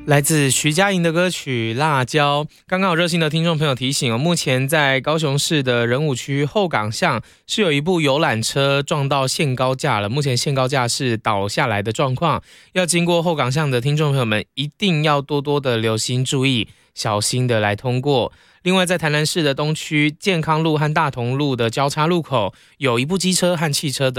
来自徐佳莹的歌曲《辣椒》。刚刚有热心的听众朋友提醒目前在高雄市的仁武区后港巷是有一部游览车撞到限高架了，目前限高架是倒下来的状况，要经过后港巷的听众朋友们一定要多多的留心注意，小心的来通过。另外在台南市的东区健康路和大同路的交叉路口有一部机车和汽车的